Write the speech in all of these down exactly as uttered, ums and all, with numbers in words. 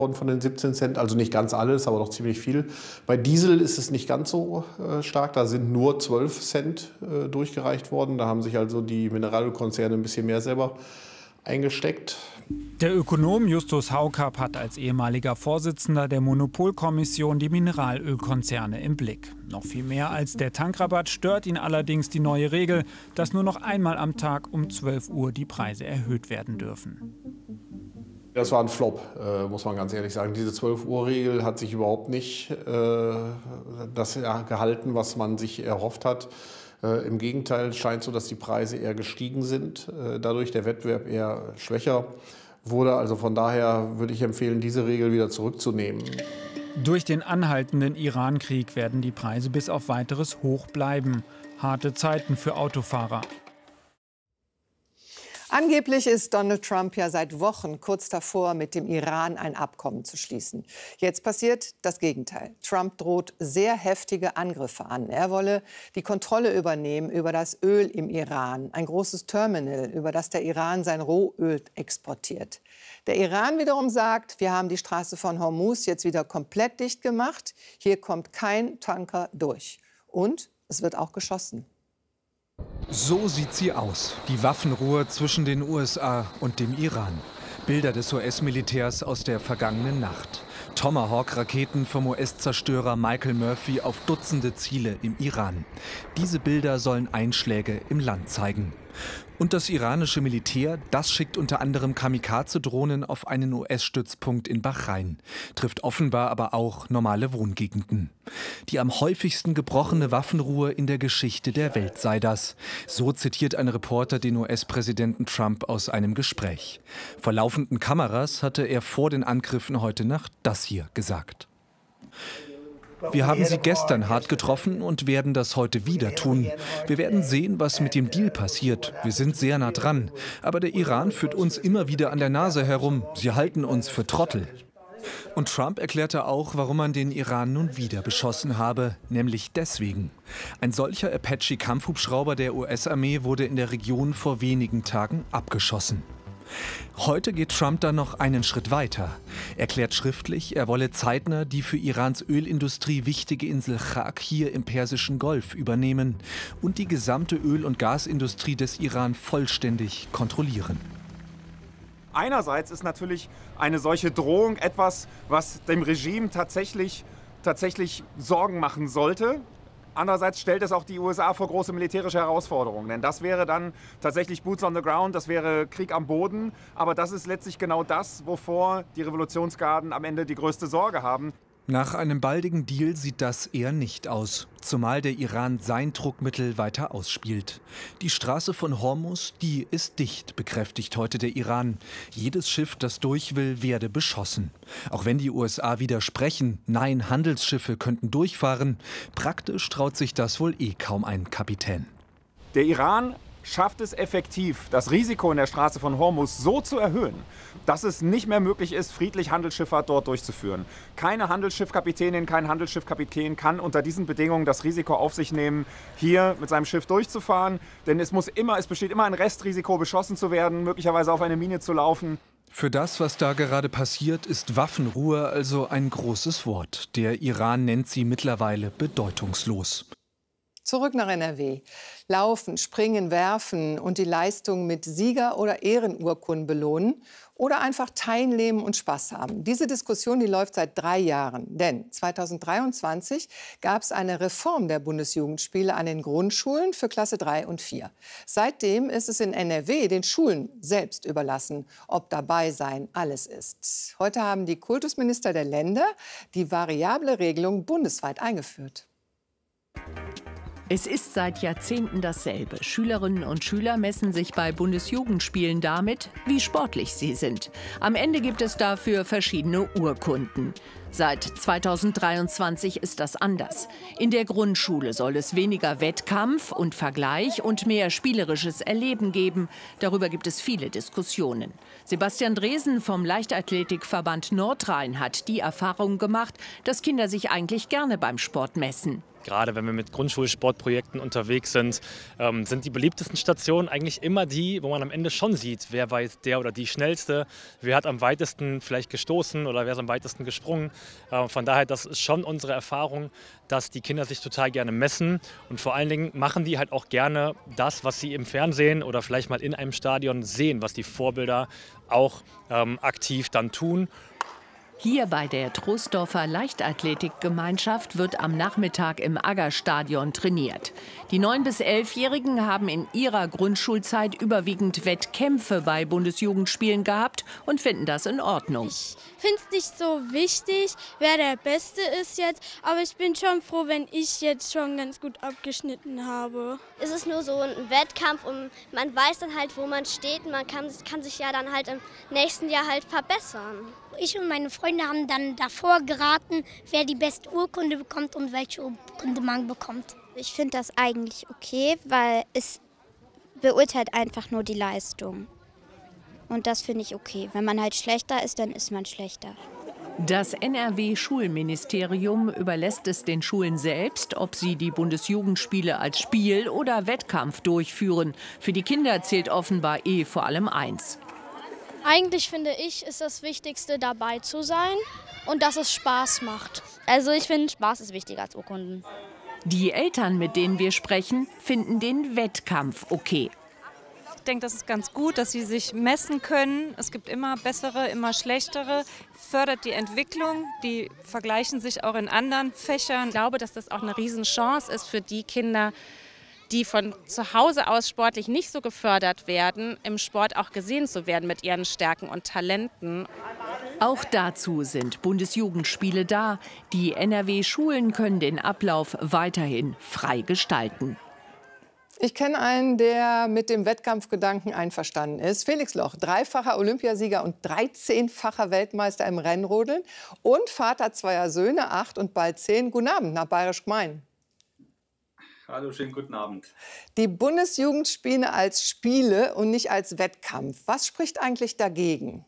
von den siebzehn Cent, also nicht ganz alles, aber doch ziemlich viel. Bei Diesel ist es nicht ganz so äh, stark, da sind nur zwölf Cent äh, durchgereicht worden. Da haben sich also die Mineralölkonzerne ein bisschen mehr selber eingesteckt. Der Ökonom Justus Haukapp hat als ehemaliger Vorsitzender der Monopolkommission die Mineralölkonzerne im Blick. Noch viel mehr als der Tankrabatt stört ihn allerdings die neue Regel, dass nur noch einmal am Tag um zwölf Uhr die Preise erhöht werden dürfen. Das war ein Flop, äh, muss man ganz ehrlich sagen. Diese zwölf Uhr Regel hat sich überhaupt nicht äh, das gehalten, was man sich erhofft hat. Äh, Im Gegenteil scheint so, dass die Preise eher gestiegen sind, äh, dadurch der Wettbewerb eher schwächer wurde. Also von daher würde ich empfehlen, diese Regel wieder zurückzunehmen. Durch den anhaltenden Iran-Krieg werden die Preise bis auf Weiteres hoch bleiben. Harte Zeiten für Autofahrer. Angeblich ist Donald Trump ja seit Wochen kurz davor, mit dem Iran ein Abkommen zu schließen. Jetzt passiert das Gegenteil. Trump droht sehr heftige Angriffe an. Er wolle die Kontrolle übernehmen über das Öl im Iran, ein großes Terminal, über das der Iran sein Rohöl exportiert. Der Iran wiederum sagt, wir haben die Straße von Hormuz jetzt wieder komplett dicht gemacht. Hier kommt kein Tanker durch. Und es wird auch geschossen. So sieht sie aus, die Waffenruhe zwischen den U S A und dem Iran. Bilder des U S-Militärs aus der vergangenen Nacht. Tomahawk-Raketen vom U S-Zerstörer Michael Murphy auf Dutzende Ziele im Iran. Diese Bilder sollen Einschläge im Land zeigen. Und das iranische Militär, das schickt unter anderem Kamikaze-Drohnen auf einen U S-Stützpunkt in Bahrain, trifft offenbar aber auch normale Wohngegenden. Die am häufigsten gebrochene Waffenruhe in der Geschichte der Welt sei das. So zitiert ein Reporter den U S-Präsidenten Trump aus einem Gespräch. Vor laufenden Kameras hatte er vor den Angriffen heute Nacht das hier gesagt. Wir haben sie gestern hart getroffen und werden das heute wieder tun. Wir werden sehen, was mit dem Deal passiert. Wir sind sehr nah dran. Aber der Iran führt uns immer wieder an der Nase herum. Sie halten uns für Trottel. Und Trump erklärte auch, warum man den Iran nun wieder beschossen habe, nämlich deswegen. Ein solcher Apache-Kampfhubschrauber der U S-Armee wurde in der Region vor wenigen Tagen abgeschossen. Heute geht Trump dann noch einen Schritt weiter. Er erklärt schriftlich, er wolle zeitnah die für Irans Ölindustrie wichtige Insel Chak hier im Persischen Golf übernehmen und die gesamte Öl- und Gasindustrie des Iran vollständig kontrollieren. Einerseits ist natürlich eine solche Drohung etwas, was dem Regime tatsächlich, tatsächlich Sorgen machen sollte. Andererseits stellt es auch die U S A vor große militärische Herausforderungen. Denn das wäre dann tatsächlich Boots on the ground, das wäre Krieg am Boden. Aber das ist letztlich genau das, wovor die Revolutionsgarden am Ende die größte Sorge haben. Nach einem baldigen Deal sieht das eher nicht aus, zumal der Iran sein Druckmittel weiter ausspielt. Die Straße von Hormuz, die ist dicht, bekräftigt heute der Iran. Jedes Schiff, das durch will, werde beschossen. Auch wenn die U S A widersprechen, nein, Handelsschiffe könnten durchfahren, praktisch traut sich das wohl eh kaum ein Kapitän. Der Iran schafft es effektiv, das Risiko in der Straße von Hormuz so zu erhöhen, dass es nicht mehr möglich ist, friedlich Handelsschifffahrt dort durchzuführen. Keine Handelsschiffkapitänin, kein Handelsschiffkapitän kann unter diesen Bedingungen das Risiko auf sich nehmen, hier mit seinem Schiff durchzufahren. Denn es muss immer, es besteht immer ein Restrisiko, beschossen zu werden, möglicherweise auf eine Mine zu laufen. Für das, was da gerade passiert, ist Waffenruhe also ein großes Wort. Der Iran nennt sie mittlerweile bedeutungslos. Zurück nach N R W. Laufen, springen, werfen und die Leistung mit Sieger- oder Ehrenurkunden belohnen oder einfach teilnehmen und Spaß haben. Diese Diskussion, die läuft seit drei Jahren. Denn zweitausenddreiundzwanzig gab es eine Reform der Bundesjugendspiele an den Grundschulen für Klasse drei und vier. Seitdem ist es in N R W den Schulen selbst überlassen, ob dabei sein alles ist. Heute haben die Kultusminister der Länder die variable Regelung bundesweit eingeführt. Es ist seit Jahrzehnten dasselbe. Schülerinnen und Schüler messen sich bei Bundesjugendspielen damit, wie sportlich sie sind. Am Ende gibt es dafür verschiedene Urkunden. Seit zweitausenddreiundzwanzig ist das anders. In der Grundschule soll es weniger Wettkampf und Vergleich und mehr spielerisches Erleben geben. Darüber gibt es viele Diskussionen. Sebastian Dresen vom Leichtathletikverband Nordrhein hat die Erfahrung gemacht, dass Kinder sich eigentlich gerne beim Sport messen. Gerade wenn wir mit Grundschulsportprojekten unterwegs sind, ähm, sind die beliebtesten Stationen eigentlich immer die, wo man am Ende schon sieht, wer war jetzt der oder die Schnellste, wer hat am weitesten vielleicht gestoßen oder wer ist am weitesten gesprungen. Äh, von daher, das ist schon unsere Erfahrung, dass die Kinder sich total gerne messen und vor allen Dingen machen die halt auch gerne das, was sie im Fernsehen oder vielleicht mal in einem Stadion sehen, was die Vorbilder auch ähm, aktiv dann tun. Hier bei der Troisdorfer Leichtathletikgemeinschaft wird am Nachmittag im Aggerstadion trainiert. Die neun- bis elfjährigen haben in ihrer Grundschulzeit überwiegend Wettkämpfe bei Bundesjugendspielen gehabt und finden das in Ordnung. Ich finde es nicht so wichtig, wer der Beste ist jetzt, aber ich bin schon froh, wenn ich jetzt schon ganz gut abgeschnitten habe. Es ist nur so ein Wettkampf und man weiß dann halt, wo man steht. Man kann, kann sich ja dann halt im nächsten Jahr halt verbessern. Ich und meine Freunde haben dann davor geraten, wer die beste Urkunde bekommt und welche Urkunde man bekommt. Ich finde das eigentlich okay, weil es beurteilt einfach nur die Leistung. Und das finde ich okay. Wenn man halt schlechter ist, dann ist man schlechter. Das N R W-Schulministerium überlässt es den Schulen selbst, ob sie die Bundesjugendspiele als Spiel oder Wettkampf durchführen. Für die Kinder zählt offenbar eh vor allem eins. Eigentlich finde ich, ist das Wichtigste, dabei zu sein und dass es Spaß macht. Also ich finde, Spaß ist wichtiger als Urkunden. Die Eltern, mit denen wir sprechen, finden den Wettkampf okay. Ich denke, das ist ganz gut, dass sie sich messen können. Es gibt immer bessere, immer schlechtere. Fördert die Entwicklung. Die vergleichen sich auch in anderen Fächern. Ich glaube, dass das auch eine Riesenchance ist für die Kinder, die von zu Hause aus sportlich nicht so gefördert werden, im Sport auch gesehen zu werden mit ihren Stärken und Talenten. Auch dazu sind Bundesjugendspiele da. Die N R W-Schulen können den Ablauf weiterhin frei gestalten. Ich kenne einen, der mit dem Wettkampfgedanken einverstanden ist. Felix Loch, dreifacher Olympiasieger und dreizehnfacher Weltmeister im Rennrodeln und Vater zweier Söhne, acht und bald zehn. Guten Abend nach Bayerisch Gmein. Hallo, schönen guten Abend. Die Bundesjugendspiele als Spiele und nicht als Wettkampf. Was spricht eigentlich dagegen?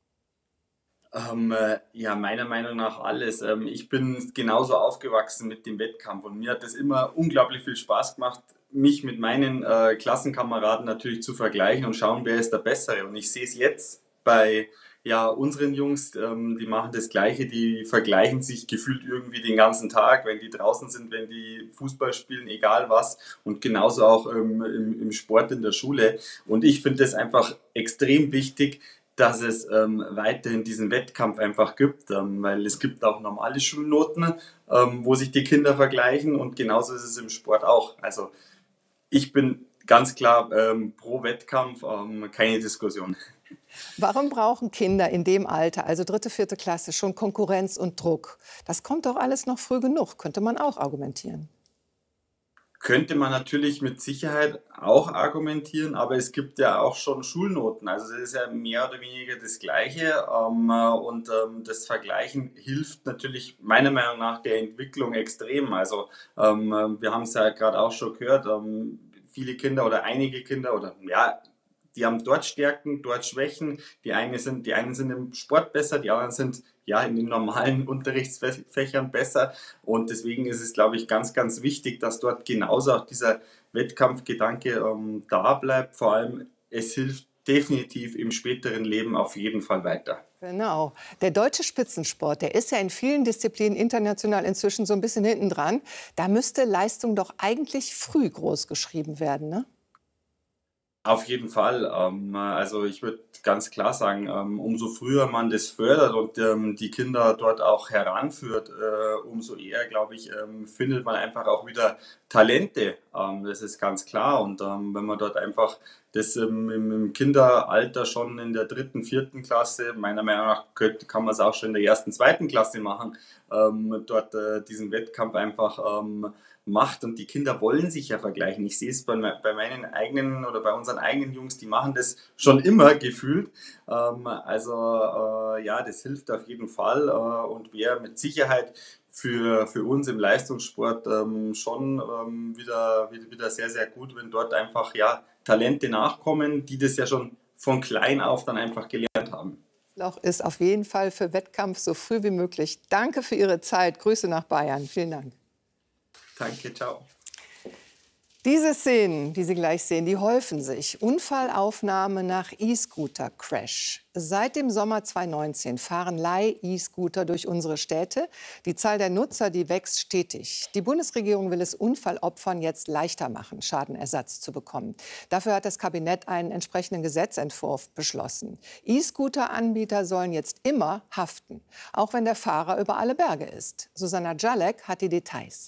Ähm, äh, ja, meiner Meinung nach alles. Ähm, ich bin genauso aufgewachsen mit dem Wettkampf und mir hat es immer unglaublich viel Spaß gemacht, mich mit meinen äh, Klassenkameraden natürlich zu vergleichen und schauen, wer ist der Bessere. Und ich sehe es jetzt bei ja, unseren Jungs, ähm, die machen das Gleiche, die vergleichen sich gefühlt irgendwie den ganzen Tag, wenn die draußen sind, wenn die Fußball spielen, egal was. Und genauso auch ähm, im, im Sport in der Schule. Und ich finde es einfach extrem wichtig, dass es ähm, weiterhin diesen Wettkampf einfach gibt, ähm, weil es gibt auch normale Schulnoten, ähm, wo sich die Kinder vergleichen und genauso ist es im Sport auch. Also ich bin ganz klar ähm, pro Wettkampf, ähm, keine Diskussion. Warum brauchen Kinder in dem Alter, also dritte, vierte Klasse, schon Konkurrenz und Druck? Das kommt doch alles noch früh genug, könnte man auch argumentieren. Könnte man natürlich mit Sicherheit auch argumentieren, aber es gibt ja auch schon Schulnoten. Also das ist ja mehr oder weniger das Gleiche. Ähm, und ähm, das Vergleichen hilft natürlich meiner Meinung nach der Entwicklung extrem. Also ähm, wir haben es ja gerade auch schon gehört, ähm, viele Kinder oder einige Kinder oder ja, die haben dort Stärken, dort Schwächen. Die einen sind, die einen sind im Sport besser, die anderen sind ja in den normalen Unterrichtsfächern besser. Und deswegen ist es, glaube ich, ganz, ganz wichtig, dass dort genauso auch dieser Wettkampfgedanke ähm, da bleibt. Vor allem, es hilft definitiv im späteren Leben auf jeden Fall weiter. Genau. Der deutsche Spitzensport, der ist ja in vielen Disziplinen international inzwischen so ein bisschen hinten dran. Da müsste Leistung doch eigentlich früh groß geschrieben werden, ne? Auf jeden Fall. Also ich würde ganz klar sagen, umso früher man das fördert und die Kinder dort auch heranführt, umso eher, glaube ich, findet man einfach auch wieder Talente. Das ist ganz klar. Und wenn man dort einfach das ähm, im Kinderalter schon in der dritten, vierten Klasse, meiner Meinung nach könnte, kann man es auch schon in der ersten, zweiten Klasse machen, ähm, dort äh, diesen Wettkampf einfach ähm, macht. Und die Kinder wollen sich ja vergleichen. Ich sehe es bei, bei meinen eigenen oder bei unseren eigenen Jungs, die machen das schon immer gefühlt. Ähm, also äh, ja, das hilft auf jeden Fall äh, und wäre mit Sicherheit für, für uns im Leistungssport ähm, schon ähm, wieder, wieder, wieder sehr, sehr gut, wenn dort einfach ja, Talente nachkommen, die das ja schon von klein auf dann einfach gelernt haben. Loch ist auf jeden Fall für Wettkampf so früh wie möglich. Danke für Ihre Zeit. Grüße nach Bayern. Vielen Dank. Danke, ciao. Diese Szenen, die Sie gleich sehen, die häufen sich. Unfallaufnahme nach E-Scooter-Crash. Seit dem Sommer zweitausendneunzehn fahren Leih-E-Scooter durch unsere Städte. Die Zahl der Nutzer, die wächst stetig. Die Bundesregierung will es Unfallopfern jetzt leichter machen, Schadenersatz zu bekommen. Dafür hat das Kabinett einen entsprechenden Gesetzentwurf beschlossen. E-Scooter-Anbieter sollen jetzt immer haften, auch wenn der Fahrer über alle Berge ist. Susanna Jalek hat die Details.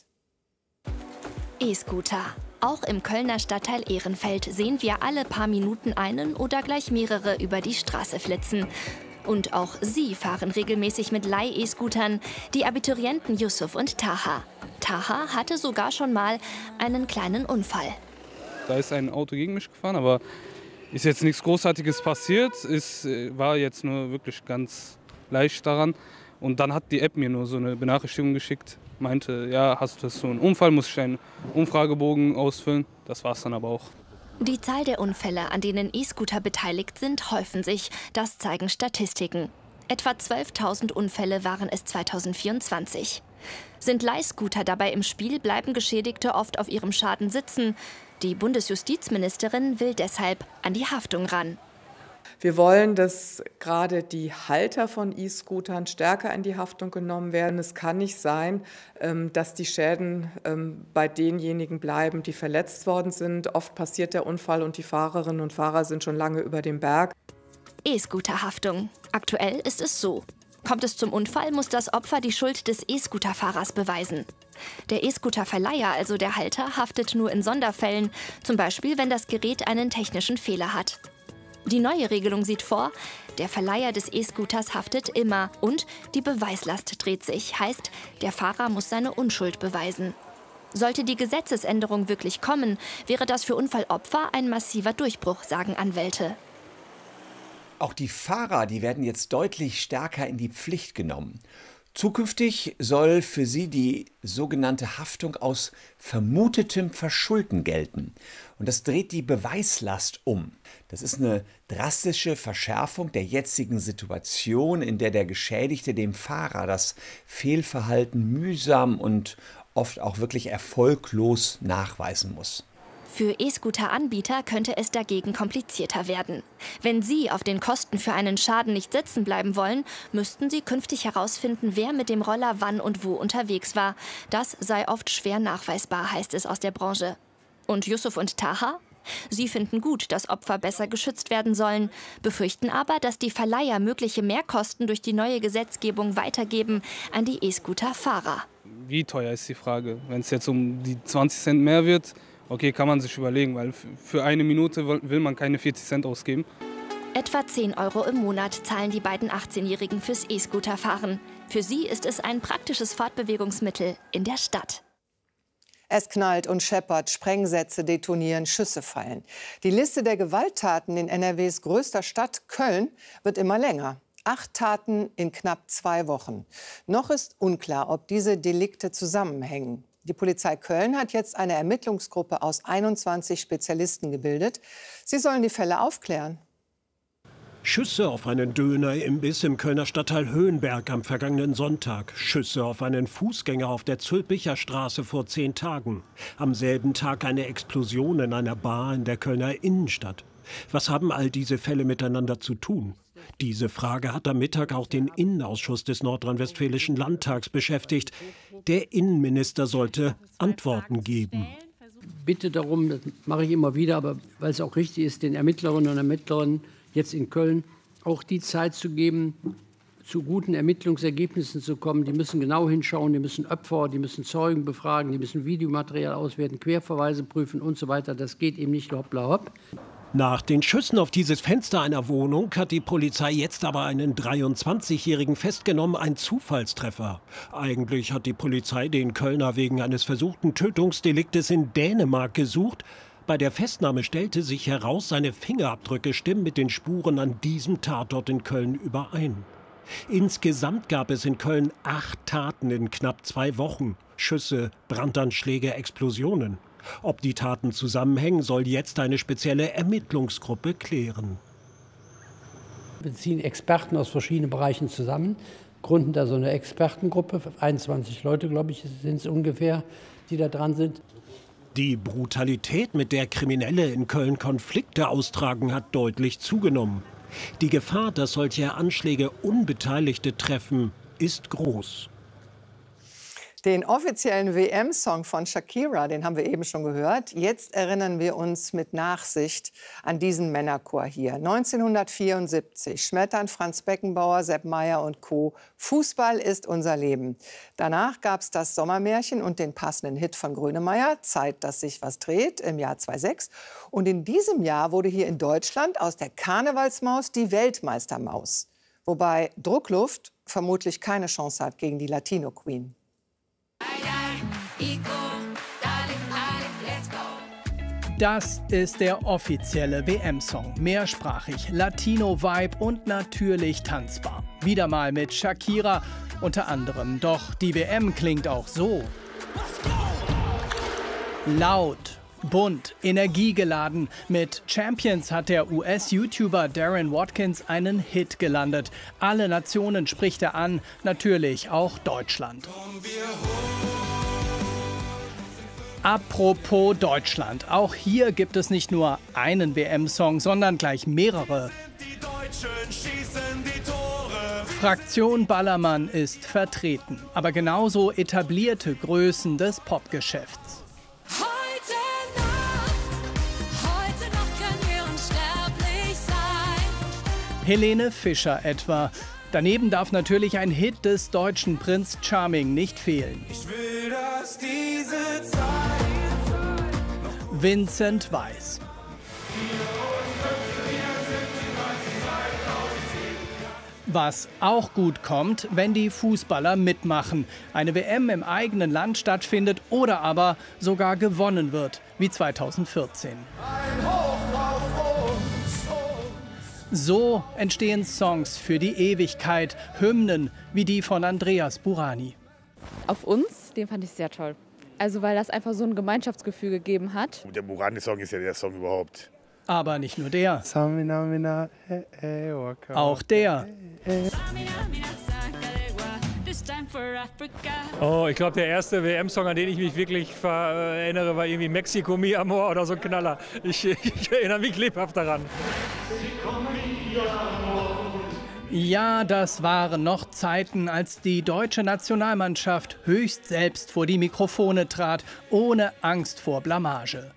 E-Scooter. Auch im Kölner Stadtteil Ehrenfeld sehen wir alle paar Minuten einen oder gleich mehrere über die Straße flitzen. Und auch sie fahren regelmäßig mit Leih-E-Scootern, die Abiturienten Yusuf und Taha. Taha hatte sogar schon mal einen kleinen Unfall. Da ist ein Auto gegen mich gefahren, aber ist jetzt nichts Großartiges passiert. Es war jetzt nur wirklich ganz leicht daran. Und dann hat die App mir nur so eine Benachrichtigung geschickt. Meinte, ja, hast du so einen Unfall, muss ich einen Umfragebogen ausfüllen. Das war es dann aber auch. Die Zahl der Unfälle, an denen E-Scooter beteiligt sind, häufen sich. Das zeigen Statistiken. Etwa zwölftausend Unfälle waren es zweitausendvierundzwanzig. Sind Leihscooter dabei im Spiel, bleiben Geschädigte oft auf ihrem Schaden sitzen. Die Bundesjustizministerin will deshalb an die Haftung ran. Wir wollen, dass gerade die Halter von E-Scootern stärker in die Haftung genommen werden. Es kann nicht sein, dass die Schäden bei denjenigen bleiben, die verletzt worden sind. Oft passiert der Unfall und die Fahrerinnen und Fahrer sind schon lange über dem Berg. E-Scooter-Haftung. Aktuell ist es so. Kommt es zum Unfall, muss das Opfer die Schuld des E-Scooter-Fahrers beweisen. Der E-Scooter-Verleiher, also der Halter, haftet nur in Sonderfällen, zum Beispiel, wenn das Gerät einen technischen Fehler hat. Die neue Regelung sieht vor, der Verleiher des E-Scooters haftet immer und die Beweislast dreht sich. Heißt, der Fahrer muss seine Unschuld beweisen. Sollte die Gesetzesänderung wirklich kommen, wäre das für Unfallopfer ein massiver Durchbruch, sagen Anwälte. Auch die Fahrer, die werden jetzt deutlich stärker in die Pflicht genommen. Zukünftig soll für sie die sogenannte Haftung aus vermutetem Verschulden gelten. Und das dreht die Beweislast um. Das ist eine drastische Verschärfung der jetzigen Situation, in der der Geschädigte dem Fahrer das Fehlverhalten mühsam und oft auch wirklich erfolglos nachweisen muss. Für E-Scooter-Anbieter könnte es dagegen komplizierter werden. Wenn sie auf den Kosten für einen Schaden nicht sitzen bleiben wollen, müssten sie künftig herausfinden, wer mit dem Roller wann und wo unterwegs war. Das sei oft schwer nachweisbar, heißt es aus der Branche. Und Yusuf und Taha? Sie finden gut, dass Opfer besser geschützt werden sollen, befürchten aber, dass die Verleiher mögliche Mehrkosten durch die neue Gesetzgebung weitergeben an die E-Scooter-Fahrer. Wie teuer ist die Frage? Wenn es jetzt um die zwanzig Cent mehr wird, okay, kann man sich überlegen, weil für eine Minute will man keine vierzig Cent ausgeben. Etwa zehn Euro im Monat zahlen die beiden achtzehnjährigen fürs E-Scooter-Fahren. Für sie ist es ein praktisches Fortbewegungsmittel in der Stadt. Es knallt und scheppert, Sprengsätze detonieren, Schüsse fallen. Die Liste der Gewalttaten in N R Ws größter Stadt Köln wird immer länger. Acht Taten in knapp zwei Wochen. Noch ist unklar, ob diese Delikte zusammenhängen. Die Polizei Köln hat jetzt eine Ermittlungsgruppe aus einundzwanzig Spezialisten gebildet. Sie sollen die Fälle aufklären. Schüsse auf einen Döner-Imbiss im Kölner Stadtteil Höhenberg am vergangenen Sonntag. Schüsse auf einen Fußgänger auf der Zülpicher Straße vor zehn Tagen. Am selben Tag eine Explosion in einer Bar in der Kölner Innenstadt. Was haben all diese Fälle miteinander zu tun? Diese Frage hat am Mittag auch den Innenausschuss des Nordrhein-Westfälischen Landtags beschäftigt. Der Innenminister sollte Antworten geben. Bitte darum, das mache ich immer wieder, aber weil es auch richtig ist, den Ermittlerinnen und Ermittlern jetzt in Köln auch die Zeit zu geben, zu guten Ermittlungsergebnissen zu kommen. Die müssen genau hinschauen, die müssen Opfer, die müssen Zeugen befragen, die müssen Videomaterial auswerten, Querverweise prüfen und so weiter. Das geht eben nicht hoppla hopp. Nach den Schüssen auf dieses Fenster einer Wohnung hat die Polizei jetzt aber einen dreiundzwanzigjährigen festgenommen, ein Zufallstreffer. Eigentlich hat die Polizei den Kölner wegen eines versuchten Tötungsdeliktes in Dänemark gesucht. Bei der Festnahme stellte sich heraus, seine Fingerabdrücke stimmen mit den Spuren an diesem Tatort in Köln überein. Insgesamt gab es in Köln acht Taten in knapp zwei Wochen. Schüsse, Brandanschläge, Explosionen. Ob die Taten zusammenhängen, soll jetzt eine spezielle Ermittlungsgruppe klären. Wir ziehen Experten aus verschiedenen Bereichen zusammen, gründen da so eine Expertengruppe, einundzwanzig Leute, glaube ich, sind es ungefähr, die da dran sind. Die Brutalität, mit der Kriminelle in Köln Konflikte austragen, hat deutlich zugenommen. Die Gefahr, dass solche Anschläge Unbeteiligte treffen, ist groß. Den offiziellen W M-Song von Shakira, den haben wir eben schon gehört. Jetzt erinnern wir uns mit Nachsicht an diesen Männerchor hier. neunzehnhundertvierundsiebzig schmettern Franz Beckenbauer, Sepp Maier und Co. Fußball ist unser Leben. Danach gab es das Sommermärchen und den passenden Hit von Grönemeyer, Zeit, dass sich was dreht, im Jahr zweitausendsechs. Und in diesem Jahr wurde hier in Deutschland aus der Karnevalsmaus die Weltmeistermaus. Wobei Druckluft vermutlich keine Chance hat gegen die Latino-Queen. Das ist der offizielle W M-Song. Mehrsprachig, Latino-Vibe und natürlich tanzbar. Wieder mal mit Shakira unter anderem. Doch die W M klingt auch so. Laut, bunt, energiegeladen. Mit Champions hat der U S-YouTuber Darren Watkins einen Hit gelandet. Alle Nationen spricht er an, natürlich auch Deutschland. Apropos Deutschland, auch hier gibt es nicht nur einen W M-Song, sondern gleich mehrere. Die Deutschen schießen die Tore. Fraktion Ballermann ist vertreten, aber genauso etablierte Größen des Popgeschäfts. Heute Nacht, heute Nacht können wir unsterblich sein. Helene Fischer etwa. Daneben darf natürlich ein Hit des deutschen Prince Charming nicht fehlen. Ich will, dass diese Zeit Vincent Weiss. Was auch gut kommt, wenn die Fußballer mitmachen, eine W M im eigenen Land stattfindet oder aber sogar gewonnen wird, wie zweitausendvierzehn. So entstehen Songs für die Ewigkeit, Hymnen wie die von Andreas Burani. Auf uns, den fand ich sehr toll. Also weil das einfach so ein Gemeinschaftsgefühl gegeben hat. Der Burani-Song ist ja der Song überhaupt. Aber nicht nur der. Auch der. Oh, ich glaube, der erste W M-Song, an den ich mich wirklich erinnere, war irgendwie Mexico Mi Amor oder so ein Knaller. Ich, ich erinnere mich lebhaft daran. Ja, das waren noch Zeiten, als die deutsche Nationalmannschaft höchst selbst vor die Mikrofone trat, ohne Angst vor Blamage.